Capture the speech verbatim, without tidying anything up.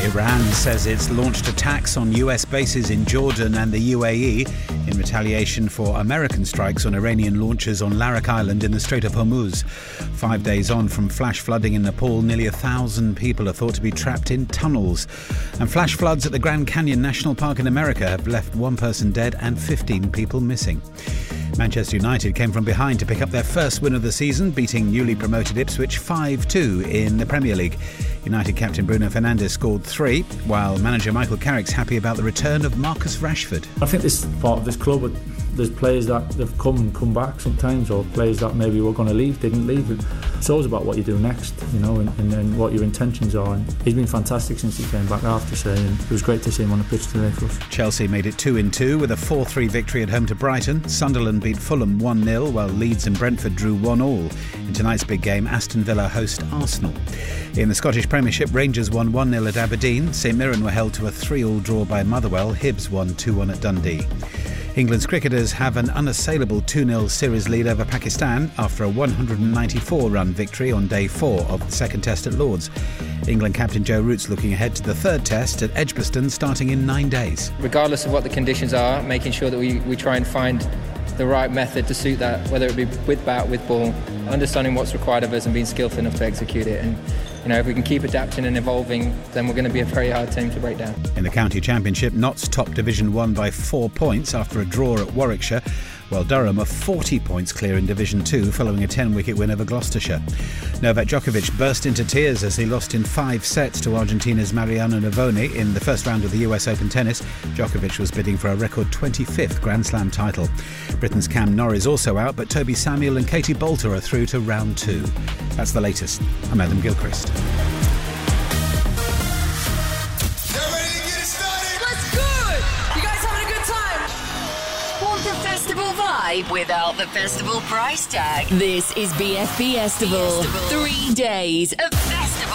Iran says it's launched attacks on U S bases in Jordan and the U A E in retaliation for American strikes on Iranian launchers on Larak Island in the Strait of Hormuz. Five days on from flash flooding in Nepal, nearly a thousand people are thought to be trapped in tunnels. And flash floods at the Grand Canyon National Park in America have left one person dead and fifteen people missing. Manchester United came from behind to pick up their first win of the season, beating newly promoted Ipswich five two in the Premier League. United captain Bruno Fernandes scored three, while manager Michael Carrick's happy about the return of Marcus Rashford. I think this is part of this club. There's players that have come and come back sometimes, or players that maybe were going to leave, didn't leave. It's always about what you do next, you know, and, and, and what your intentions are. And he's been fantastic since he came back, I have to say, and it was great to see him on the pitch today for us. Chelsea made it two in two with a four three victory at home to Brighton. Sunderland beat Fulham one nil, while Leeds and Brentford drew one all. In tonight's big game, Aston Villa host Arsenal. In the Scottish Premiership, Rangers won one nil at Aberdeen. St Mirren were held to a three all draw by Motherwell. Hibs won two one at Dundee. England's cricketers have an unassailable two nil series lead over Pakistan after a one hundred ninety-four run victory on day four of the second test at Lord's. England captain Joe Root's looking ahead to the third test at Edgbaston starting in nine days. Regardless of what the conditions are, making sure that we, we try and find the right method to suit that, whether it be with bat, with ball, understanding what's required of us and being skillful enough to execute it. And you know, if we can keep adapting and evolving, then we're going to be a very hard team to break down. In the county championship, Notts top Division one by four points after a draw at Warwickshire, while Durham are forty points clear in Division two following a ten-wicket win over Gloucestershire. Novak Djokovic burst into tears as he lost in five sets to Argentina's Mariano Navoni in the first round of the U S Open tennis. Djokovic was bidding for a record twenty-fifth Grand Slam title. Britain's Cam Norrie also out, but Toby Samuel and Katie Bolter are through to round two. That's the latest. I'm Adam Gilchrist. Without the festival price tag. This is B F Festival. Three days of